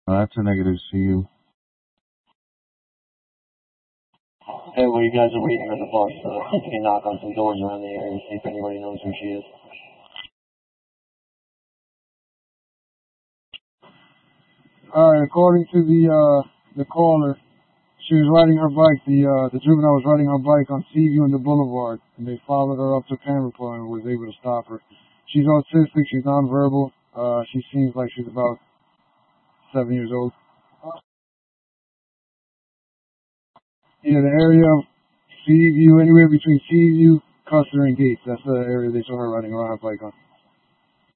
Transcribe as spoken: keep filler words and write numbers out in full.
Uh, that's a negative C U. Hey, well, you guys are waiting on the bus, so you can knock on some doors around the area and see if anybody knows who she is. Alright, according to the, uh, the caller, she was riding her bike, the, uh, the juvenile was riding her bike on Seaview and the Boulevard, and they followed her up to Pamela and was able to stop her. She's autistic, she's nonverbal, uh, she seems like she's about seven years old. Yeah, the area of Seaview, anywhere between Seaview, Custer, and Gates, that's the area they saw her riding around her bike on.